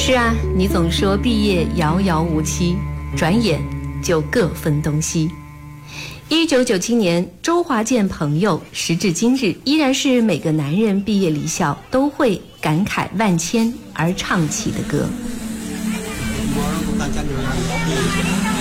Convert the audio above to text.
是啊，你总说毕业遥遥无期，转眼就各分东西。1997年，周华健朋友，时至今日依然是每个男人毕业离校都会感慨万千而唱起的歌。 我大家